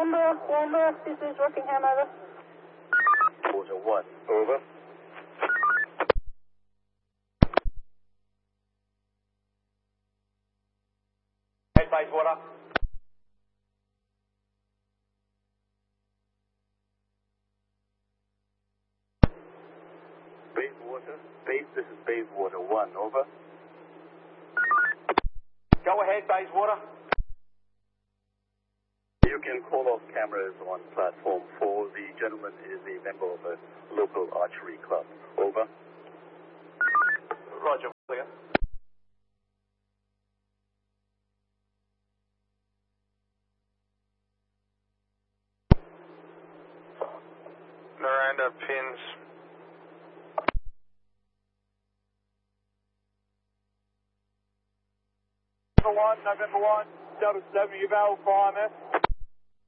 Womble, this is Rockingham, over. Water 1, over. Head Bayswater. Bayswater, this is Bayswater 1, over. Go ahead, Bayswater. You can call off cameras on platform 4. The gentleman is a member of a local archery club. Over. Roger, clear. Miranda pins. November 1, double 7, you've Alpha IMF.